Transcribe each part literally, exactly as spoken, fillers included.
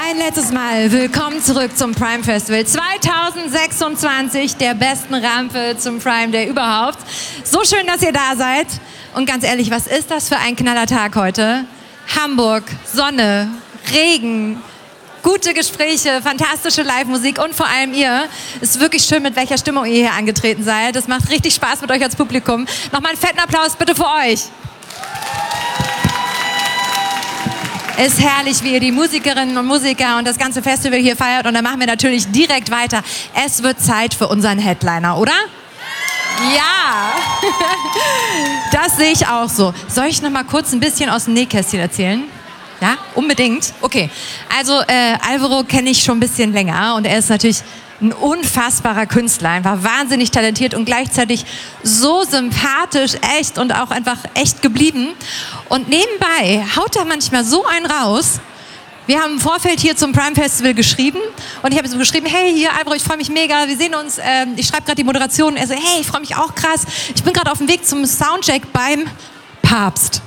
Ein letztes Mal willkommen zurück zum Prime Festival zwanzig sechsundzwanzig, der besten Rampe zum Prime Day überhaupt. So schön, dass ihr da seid. Und ganz ehrlich, was ist das für ein knaller Tag heute? Hamburg, Sonne, Regen, gute Gespräche, fantastische Live-Musik und vor allem ihr. Es ist wirklich schön, mit welcher Stimmung ihr hier angetreten seid. Das macht richtig Spaß mit euch als Publikum. Nochmal einen fetten Applaus bitte für euch. Es ist herrlich, wie ihr die Musikerinnen und Musiker und das ganze Festival hier feiert. Und dann machen wir natürlich direkt weiter. Es wird Zeit für unseren Headliner, oder? Ja, das sehe ich auch so. Soll ich noch mal kurz ein bisschen aus dem Nähkästchen erzählen? Ja, unbedingt. Okay, also äh, Alvaro kenne ich schon ein bisschen länger und er ist natürlich ein unfassbarer Künstler, einfach wahnsinnig talentiert und gleichzeitig so sympathisch, echt und auch einfach echt geblieben. Und nebenbei haut er manchmal so einen raus. Wir haben im Vorfeld hier zum Prime Festival geschrieben und ich habe so geschrieben, hey, hier Alvaro, ich freue mich mega, wir sehen uns, ähm, ich schreibe gerade die Moderation. Er so, hey, ich freue mich auch krass, ich bin gerade auf dem Weg zum Soundcheck beim Papst.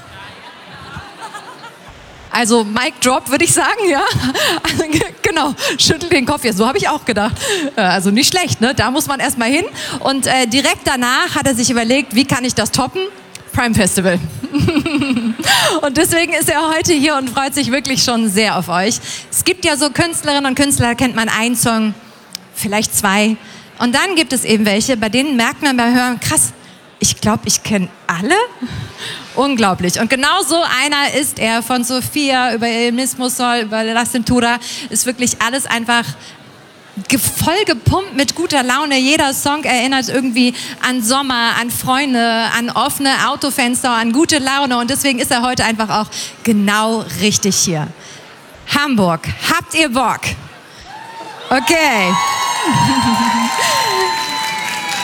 Also Mic Drop, würde ich sagen, ja. Genau, schüttelt den Kopf. Ja, so habe ich auch gedacht. Also nicht schlecht, ne? Da muss man erstmal hin. Und äh, direkt danach hat er sich überlegt, wie kann ich das toppen? Prime Festival. Und deswegen ist er heute hier und freut sich wirklich schon sehr auf euch. Es gibt ja so Künstlerinnen und Künstler, da kennt man einen Song, vielleicht zwei. Und dann gibt es eben welche, bei denen merkt man beim Hören, krass, ich glaube, ich kenne alle. Unglaublich. Und genau so einer ist er, von Sophia über El Mismo Sol, über La Cintura. Ist wirklich alles einfach voll gepumpt mit guter Laune. Jeder Song erinnert irgendwie an Sommer, an Freunde, an offene Autofenster, an gute Laune. Und deswegen ist er heute einfach auch genau richtig hier. Hamburg, habt ihr Bock? Okay.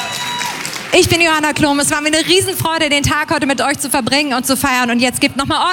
Ich bin Johanna Klum. Es war mir eine Riesenfreude, den Tag heute mit euch zu verbringen und zu feiern. Und jetzt gebt nochmal